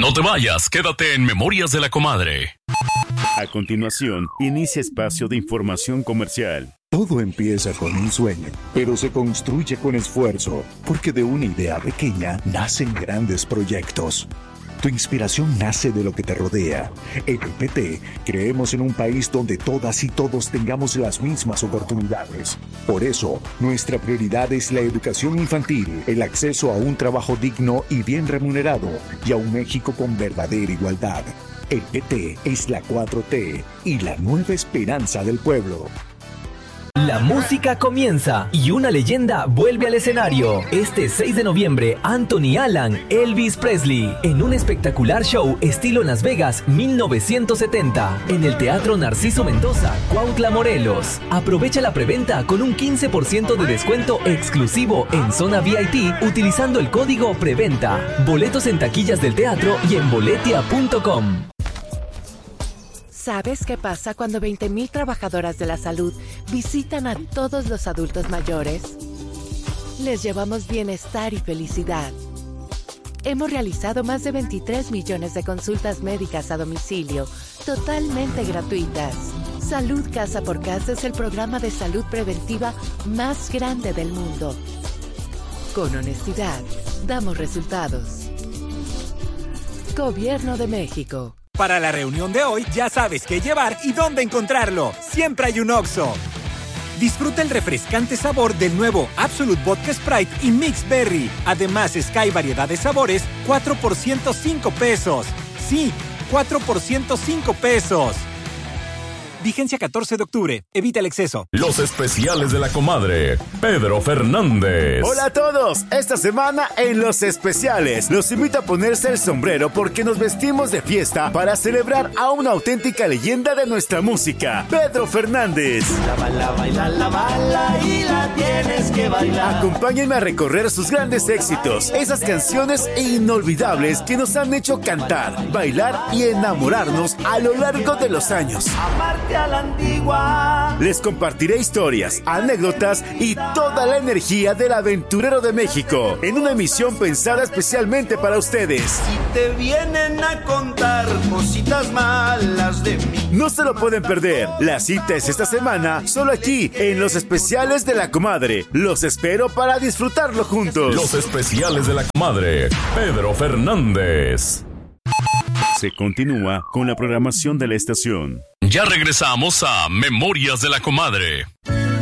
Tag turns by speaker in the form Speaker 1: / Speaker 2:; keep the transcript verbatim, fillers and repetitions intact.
Speaker 1: No te vayas, quédate en Memorias de la Comadre.
Speaker 2: A continuación, inicia espacio de información comercial.
Speaker 3: Todo empieza con un sueño, pero se construye con esfuerzo, porque de una idea pequeña nacen grandes proyectos. Tu inspiración nace de lo que te rodea. En el P T creemos en un país donde todas y todos tengamos las mismas oportunidades. Por eso, nuestra prioridad es la educación infantil, el acceso a un trabajo digno y bien remunerado, y a un México con verdadera igualdad. El P T es la cuatro T y la nueva esperanza del pueblo.
Speaker 4: La música comienza y una leyenda vuelve al escenario. Este seis de noviembre, Anthony Allen, Elvis Presley, en un espectacular show estilo Las Vegas mil novecientos setenta, en el Teatro Narciso Mendoza, Cuautla, Morelos. Aprovecha la preventa con un quince por ciento de descuento exclusivo en zona V I P utilizando el código PREVENTA. Boletos en taquillas del teatro y en boletia punto com.
Speaker 5: ¿Sabes qué pasa cuando veinte mil trabajadoras de la salud visitan a todos los adultos mayores? Les llevamos bienestar y felicidad. Hemos realizado más de veintitrés millones de consultas médicas a domicilio, totalmente gratuitas. Salud Casa por Casa es el programa de salud preventiva más grande del mundo. Con honestidad, damos resultados. Gobierno de México.
Speaker 6: Para la reunión de hoy, ya sabes qué llevar y dónde encontrarlo. Siempre hay un Oxxo. Disfruta el refrescante sabor del nuevo Absolut Vodka Sprite y Mix Berry. Además, Sky variedad de sabores, cuatro por ciento cinco pesos. Sí, cuatro por ciento cinco pesos. Vigencia catorce de octubre. Evita el exceso.
Speaker 1: Los especiales de la comadre, Pedro Fernández.
Speaker 7: Hola a todos. Esta semana en Los Especiales los invito a ponerse el sombrero porque nos vestimos de fiesta para celebrar a una auténtica leyenda de nuestra música, Pedro Fernández.
Speaker 8: La bala, baila, la bala y la tienes que bailar.
Speaker 7: Acompáñenme a recorrer sus grandes éxitos, esas canciones inolvidables que nos han hecho cantar, bailar y enamorarnos a lo largo de los años.
Speaker 8: Amarte a la antigua.
Speaker 7: Les compartiré historias, anécdotas y toda la energía del aventurero de México en una emisión pensada especialmente para ustedes.
Speaker 8: Si te vienen a contar cositas malas de mí,
Speaker 7: no se lo pueden perder. La cita es esta semana, solo aquí en Los Especiales de la Comadre. Los espero para disfrutarlo juntos.
Speaker 1: Los Especiales de la Comadre, Pedro Fernández.
Speaker 2: Se continúa con la programación de la estación.
Speaker 1: Ya regresamos a Memorias de la Comadre.